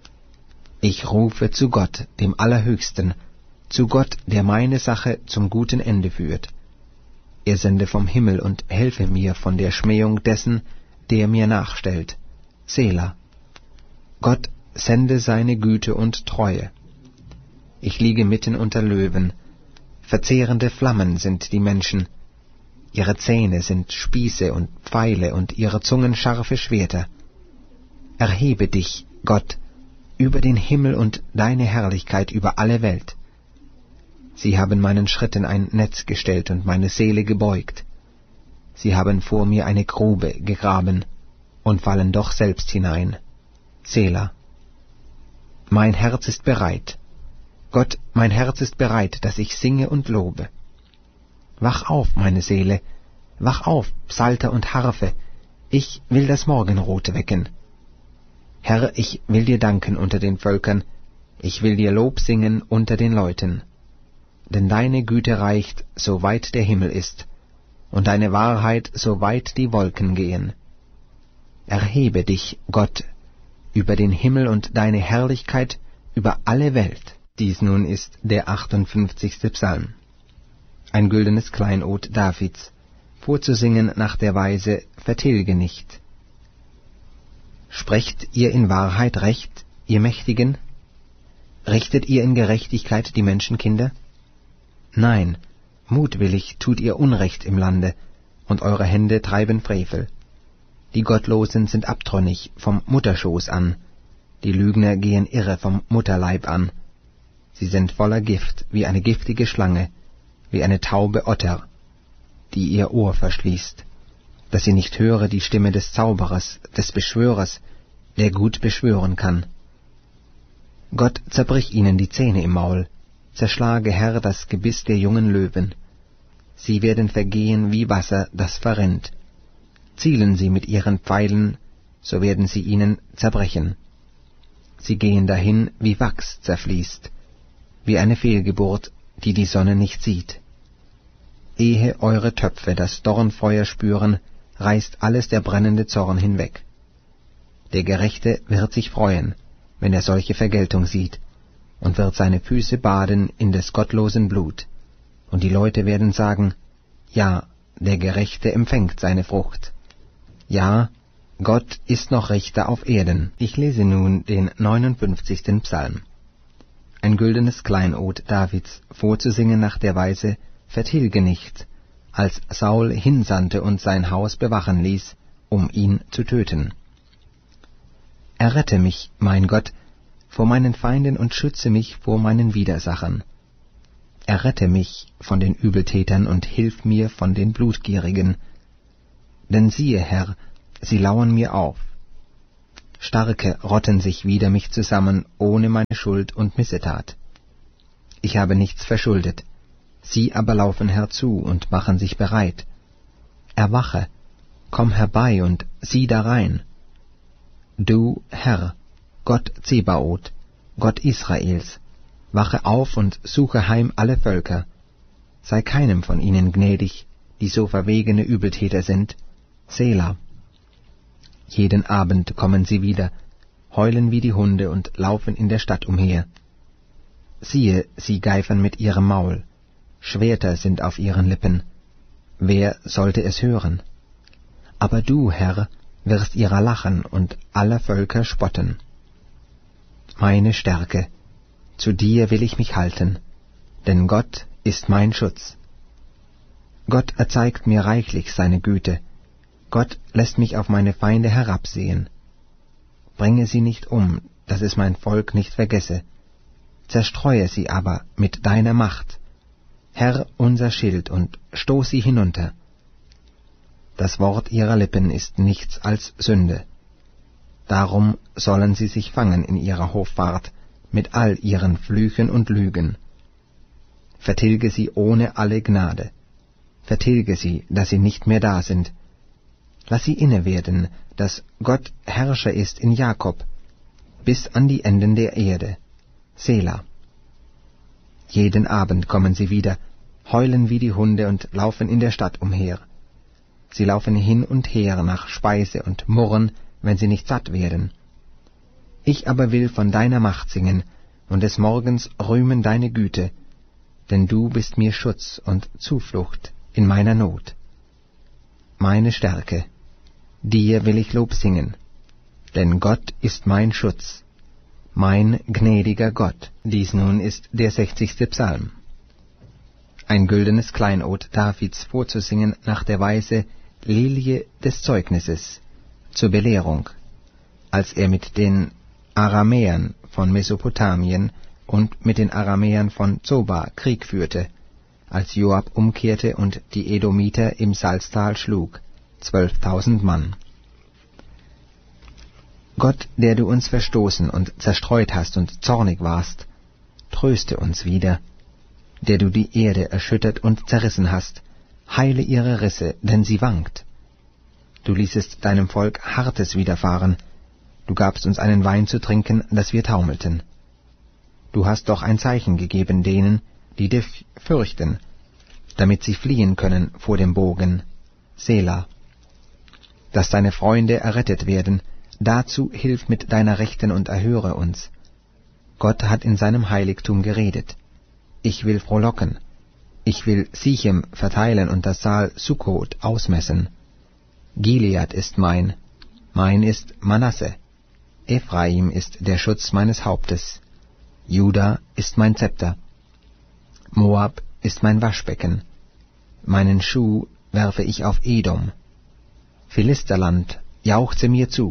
Ich rufe zu Gott, dem Allerhöchsten, zu Gott, der meine Sache zum guten Ende führt. Er sende vom Himmel und helfe mir von der Schmähung dessen, der mir nachstellt. Sela. Gott sende seine Güte und Treue. Ich liege mitten unter Löwen. Verzehrende Flammen sind die Menschen. Ihre Zähne sind Spieße und Pfeile und ihre Zungen scharfe Schwerter. Erhebe dich, Gott, über den Himmel und deine Herrlichkeit über alle Welt. Sie haben meinen Schritten ein Netz gestellt und meine Seele gebeugt. Sie haben vor mir eine Grube gegraben und fallen doch selbst hinein. Sela. Mein Herz ist bereit. Gott, mein Herz ist bereit, dass ich singe und lobe. Wach auf, meine Seele, wach auf, Psalter und Harfe, ich will das Morgenrot wecken. Herr, ich will dir danken unter den Völkern, ich will dir Lob singen unter den Leuten. Denn deine Güte reicht, so weit der Himmel ist, und deine Wahrheit, so weit die Wolken gehen. Erhebe dich, Gott, über den Himmel und deine Herrlichkeit über alle Welt. Dies nun ist der achtundfünfzigste Psalm. Ein güldenes Kleinod Davids, vorzusingen nach der Weise, vertilge nicht. Sprecht ihr in Wahrheit Recht, ihr Mächtigen? Richtet ihr in Gerechtigkeit die Menschenkinder? Nein, mutwillig tut ihr Unrecht im Lande, und eure Hände treiben Frevel. Die Gottlosen sind abtrünnig vom Mutterschoß an, die Lügner gehen irre vom Mutterleib an. Sie sind voller Gift, wie eine giftige Schlange, wie eine taube Otter, die ihr Ohr verschließt, dass sie nicht höre die Stimme des Zauberers, des Beschwörers, der gut beschwören kann. Gott zerbrich ihnen die Zähne im Maul, zerschlage, Herr, das Gebiss der jungen Löwen. Sie werden vergehen wie Wasser, das verrinnt. Zielen sie mit ihren Pfeilen, so werden sie ihnen zerbrechen. Sie gehen dahin, wie Wachs zerfließt, wie eine Fehlgeburt, die die Sonne nicht sieht. Ehe eure Töpfe das Dornfeuer spüren, reißt alles der brennende Zorn hinweg. Der Gerechte wird sich freuen, wenn er solche Vergeltung sieht, und wird seine Füße baden in des gottlosen Blut. Und die Leute werden sagen, ja, der Gerechte empfängt seine Frucht. Ja, Gott ist noch Richter auf Erden. Ich lese nun den neunundfünfzigsten Psalm. Ein güldenes Kleinod Davids, vorzusingen nach der Weise, vertilge nicht, als Saul hinsandte und sein Haus bewachen ließ, um ihn zu töten. Errette mich, mein Gott, vor meinen Feinden und schütze mich vor meinen Widersachern. Errette mich von den Übeltätern und hilf mir von den Blutgierigen. Denn siehe, Herr, sie lauern mir auf, Starke rotten sich wider mich zusammen, ohne meine Schuld und Missetat. Ich habe nichts verschuldet, sie aber laufen herzu und machen sich bereit. Erwache, komm herbei und sieh darein. Du, Herr, Gott Zebaoth, Gott Israels, wache auf und suche heim alle Völker. Sei keinem von ihnen gnädig, die so verwegene Übeltäter sind. Selah. Jeden Abend kommen sie wieder, heulen wie die Hunde und laufen in der Stadt umher. Siehe, sie geifern mit ihrem Maul, Schwerter sind auf ihren Lippen. Wer sollte es hören? Aber du, Herr, wirst ihrer lachen und aller Völker spotten. Meine Stärke, zu dir will ich mich halten, denn Gott ist mein Schutz. Gott erzeigt mir reichlich seine Güte, Gott lässt mich auf meine Feinde herabsehen. Bringe sie nicht um, dass es mein Volk nicht vergesse, zerstreue sie aber mit deiner Macht, Herr unser Schild, und stoß sie hinunter. Das Wort ihrer Lippen ist nichts als Sünde. Darum sollen sie sich fangen in ihrer Hoffart mit all ihren Flüchen und Lügen. Vertilge sie ohne alle Gnade. Vertilge sie, dass sie nicht mehr da sind. Lass sie inne werden, dass Gott Herrscher ist in Jakob, bis an die Enden der Erde. Selah. Jeden Abend kommen sie wieder, heulen wie die Hunde und laufen in der Stadt umher. Sie laufen hin und her nach Speise und murren, wenn sie nicht satt werden. Ich aber will von deiner Macht singen und des Morgens rühmen deine Güte, denn du bist mir Schutz und Zuflucht in meiner Not. Meine Stärke, dir will ich Lob singen, denn Gott ist mein Schutz, mein gnädiger Gott. Dies nun ist der sechzigste Psalm. Ein güldenes Kleinod Davids vorzusingen nach der Weise Lilie des Zeugnisses, zur Belehrung, als er mit den Aramäern von Mesopotamien und mit den Aramäern von Zoba Krieg führte, als Joab umkehrte und die Edomiter im Salztal schlug, zwölftausend Mann. Gott, der du uns verstoßen und zerstreut hast und zornig warst, tröste uns wieder, der du die Erde erschüttert und zerrissen hast, heile ihre Risse, denn sie wankt. Du ließest deinem Volk Hartes widerfahren, du gabst uns einen Wein zu trinken, dass wir taumelten. Du hast doch ein Zeichen gegeben denen, die dich fürchten, damit sie fliehen können vor dem Bogen. Selah. Dass deine Freunde errettet werden, dazu hilf mit deiner Rechten und erhöre uns. Gott hat in seinem Heiligtum geredet. Ich will frohlocken. Ich will Sichem verteilen und das Saal Sukkot ausmessen. Gilead ist mein, mein ist Manasse. Ephraim ist der Schutz meines Hauptes. Juda ist mein Zepter. Moab ist mein Waschbecken. Meinen Schuh werfe ich auf Edom. Philisterland, jauchze mir zu.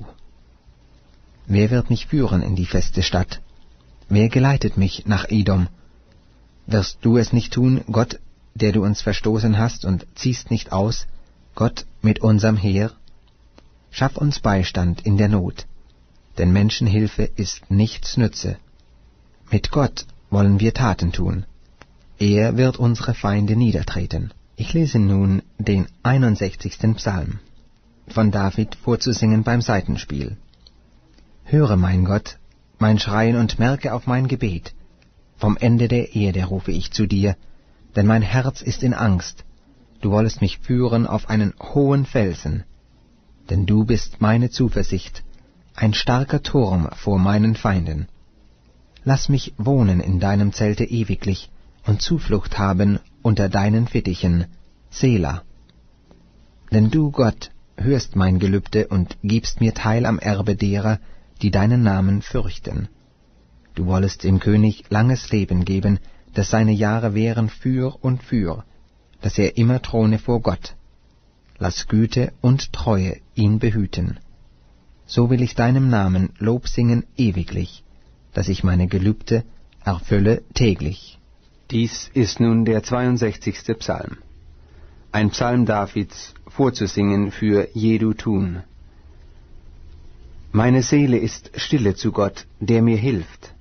Wer wird mich führen in die feste Stadt? Wer geleitet mich nach Edom? Wirst du es nicht tun, Gott, der du uns verstoßen hast und ziehst nicht aus, Gott mit unserem Heer? Schaff uns Beistand in der Not, denn Menschenhilfe ist nichts nütze. Mit Gott wollen wir Taten tun. Er wird unsere Feinde niedertreten. Ich lese nun den einundsechzigsten Psalm, von David vorzusingen beim Saitenspiel. Höre, mein Gott, mein Schreien und merke auf mein Gebet. Vom Ende der Erde rufe ich zu dir, denn mein Herz ist in Angst. Du wollest mich führen auf einen hohen Felsen. Denn du bist meine Zuversicht, ein starker Turm vor meinen Feinden. Lass mich wohnen in deinem Zelte ewiglich und Zuflucht haben unter deinen Fittichen. Selah. Denn du, Gott, hörst mein Gelübde und gibst mir Teil am Erbe derer, die deinen Namen fürchten. Du wollest dem König langes Leben geben, dass seine Jahre wären für und für, dass er immer throne vor Gott. Lass Güte und Treue ihn behüten. So will ich deinem Namen Lob singen ewiglich, dass ich meine Gelübde erfülle täglich. Dies ist nun der zweiundsechzigste Psalm. Ein Psalm Davids, vorzusingen für Jedutun. Meine Seele ist stille zu Gott, der mir hilft.